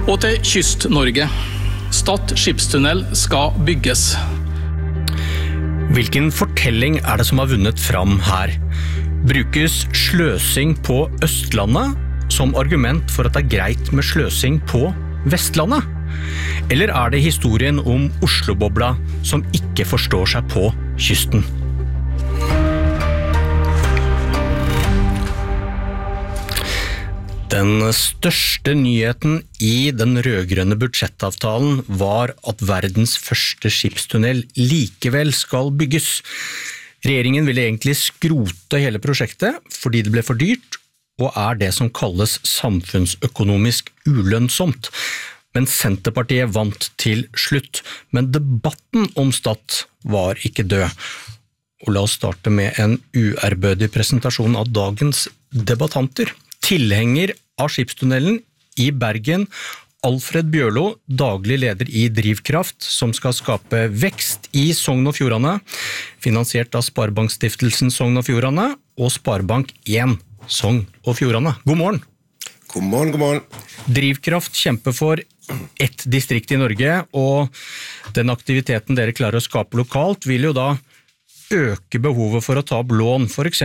Og til Kyst-Norge. Stad skipstunnel skal bygges. Hvilken fortelling det som har vunnet fram her? Brukes sløsing på Østlandet som argument for at det greit med sløsing på Vestlandet? Eller det historien om Oslo-bobla som ikke forstår seg på kysten? Den største nyheten i den rødgrønne budsjettavtalen var at verdens første skipstunnel likevel skal bygges. Regjeringen ville egentlig skrote hele prosjektet fordi det ble for dyrt, og det som kalles samfunnsøkonomisk ulønnsomt. Men Senterpartiet vant til slutt. Men debatten om Stad var ikke død. Og la oss starte med en uærbødig presentasjon av dagens debattanter. Tilhenger av skipstunnelen i Bergen, Alfred Bjørlo, daglig leder i Drivkraft, som skal skape vekst i Sogn og Fjordane, finansiert av Sparebankstiftelsen Sogn og Fjordane og Sparebank 1 Sogn og Fjordane. God morgen! God morgen, god morgen. Drivkraft kjemper for ett distrikt i Norge, og den aktiviteten dere klarer å skape lokalt vil jo da øke behovet for å ta opp lån, for eksempel